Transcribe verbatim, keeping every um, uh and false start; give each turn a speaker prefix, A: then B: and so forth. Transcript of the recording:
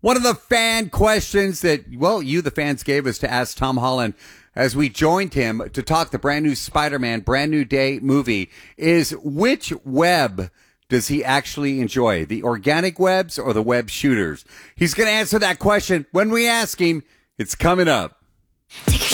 A: One of the fan questions that, well, you, the fans, gave us to ask Tom Holland as we joined him to talk the brand new Spider-Man, brand new day movie is which web does he actually enjoy? The organic webs or the web shooters? He's going to answer that question when we ask him. It's coming up.